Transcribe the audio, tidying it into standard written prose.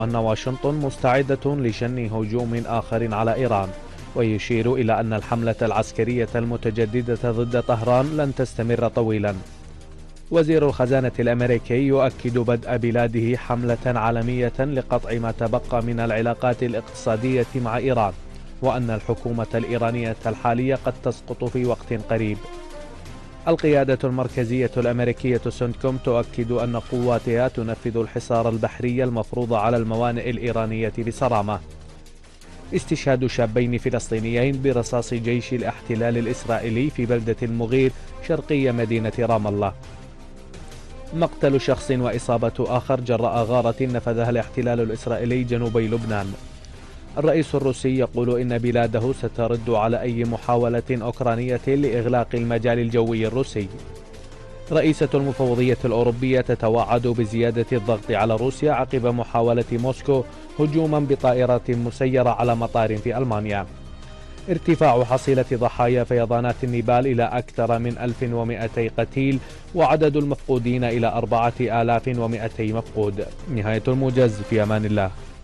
أن واشنطن مستعدة لشن هجوم آخر على إيران، ويشير إلى أن الحملة العسكرية المتجددة ضد طهران لن تستمر طويلا. وزير الخزانة الأمريكي يؤكد بدء بلاده حملة عالمية لقطع ما تبقى من العلاقات الاقتصادية مع إيران، وأن الحكومة الإيرانية الحالية قد تسقط في وقت قريب. القيادة المركزية الأمريكية سنتكوم تؤكد أن قواتها تنفذ الحصار البحري المفروض على الموانئ الإيرانية بصرامة. استشهاد شابين فلسطينيين برصاص جيش الاحتلال الإسرائيلي في بلدة المغير شرقي مدينة رام الله. مقتل شخص وإصابة آخر جراء غارة نفذها الاحتلال الإسرائيلي جنوبي لبنان. الرئيس الروسي يقول إن بلاده سترد على أي محاولة أوكرانية لإغلاق المجال الجوي الروسي. رئيسة المفوضية الأوروبية تتوعد بزيادة الضغط على روسيا عقب محاولة موسكو هجوما بطائرات مسيرة على مطار في ألمانيا. ارتفاع حصيلة ضحايا فيضانات النيبال إلى أكثر من 1200 قتيل، وعدد المفقودين إلى 4200 مفقود. نهاية الموجز، في أمان الله.